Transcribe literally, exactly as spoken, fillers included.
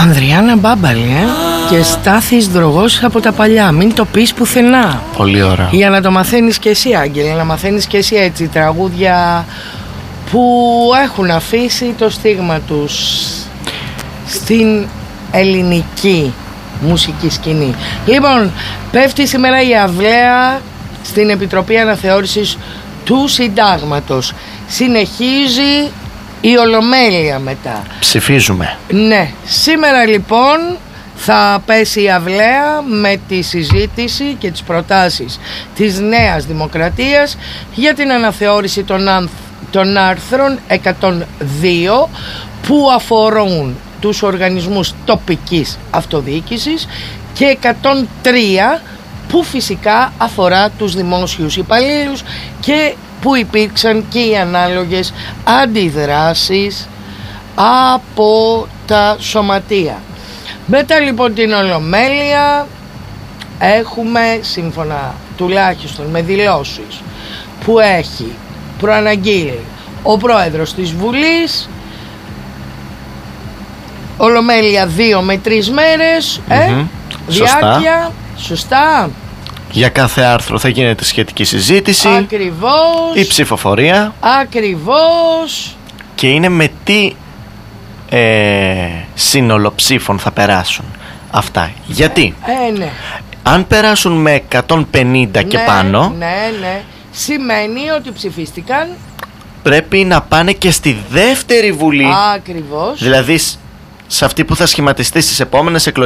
Ανδριάννα Μπάμπαλη, ε? Και Στάθης Δρογός από τα παλιά. Μην το πεις πουθενά. Πολύ ωραία. Για να το μαθαίνεις και εσύ, Άγγελε, να μαθαίνεις και εσύ έτσι τραγούδια που έχουν αφήσει το στίγμα τους στην ελληνική μουσική σκηνή. Λοιπόν, πέφτει σήμερα η αυλαία στην Επιτροπή Αναθεώρησης του Συντάγματος. Συνεχίζει η Ολομέλεια μετά. Ψηφίζουμε. Ναι, σήμερα λοιπόν θα πέσει η αυλαία με τη συζήτηση και τις προτάσεις της Νέας Δημοκρατίας για την αναθεώρηση των, ανθ, των άρθρων εκατόν δύο που αφορούν τους οργανισμούς τοπικής αυτοδιοίκησης και εκατόν τρία που φυσικά αφορά τους δημόσιους υπαλλήλους και που υπήρξαν και οι ανάλογες αντιδράσεις από τα σωματεία. Μετά λοιπόν την Ολομέλεια έχουμε, σύμφωνα τουλάχιστον με δηλώσεις που έχει προαναγγείλει ο πρόεδρος της Βουλής, Ολομέλεια δύο με τρεις μέρες, ε, mm-hmm. διάρκεια, σωστά. Για κάθε άρθρο θα γίνεται σχετική συζήτηση. Ακριβώς. Η ψηφοφορία. Ακριβώς. Και είναι με τι ε, σύνολο ψήφων θα περάσουν αυτά. Γιατί ε, ναι. αν περάσουν με εκατόν πενήντα ναι, και πάνω, ναι, ναι, σημαίνει ότι ψηφίστηκαν. Πρέπει να πάνε και στη δεύτερη βουλή. Ακριβώς. Δηλαδή σε αυτή που θα σχηματιστεί στις επόμενες εκλογές.